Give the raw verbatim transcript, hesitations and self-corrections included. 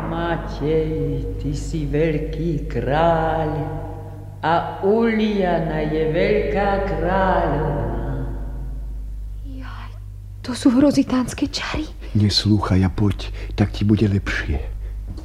Matej, ty si veľký kráľ a Uliana je veľká kráľovna. Jaj, to sú hrozitánske čary. Neslúchaj a poď, tak ti bude lepšie.